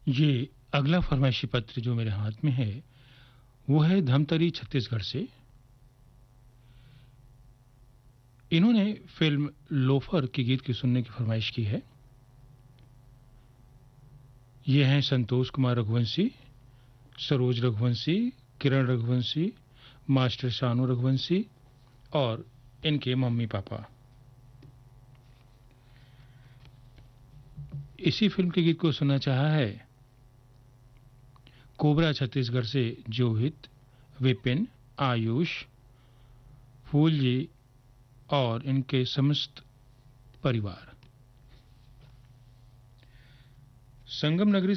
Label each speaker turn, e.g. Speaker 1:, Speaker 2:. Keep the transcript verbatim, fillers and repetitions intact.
Speaker 1: ये अगला फरमाइशी पत्र जो मेरे हाथ में है वो है धमतरी छत्तीसगढ़ से। इन्होंने फिल्म लोफर के गीत की सुनने की फरमाइश की है। ये हैं संतोष कुमार रघुवंशी, सरोज रघुवंशी, किरण रघुवंशी, मास्टर शानू रघुवंशी और इनके मम्मी पापा। इसी फिल्म के गीत को सुनना चाहा है कोबरा छत्तीसगढ़ से जोहित, विपिन, आयुष, फूल जी और इनके समस्त परिवार। संगम नगरी